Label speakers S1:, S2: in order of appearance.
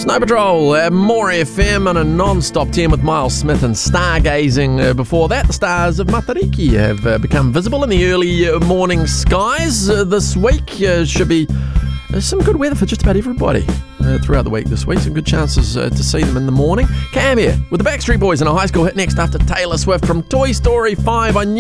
S1: Snow Patrol, More FM on a non-stop 10 with Miles Smith and stargazing. Before that, the stars of Matariki have become visible in the early morning skies. This week should be some good weather for just about everybody throughout the week this week. Some good chances to see them in the morning. Cam here with the Backstreet Boys and a high school hit next after Taylor Swift from Toy Story 5 on